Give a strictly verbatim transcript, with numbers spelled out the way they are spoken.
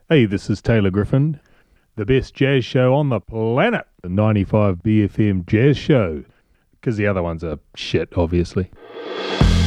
Hey, this is Taylor Griffin, the best jazz show on the planet, the ninety-five B F M Jazz Show, because the other ones are shit, obviously.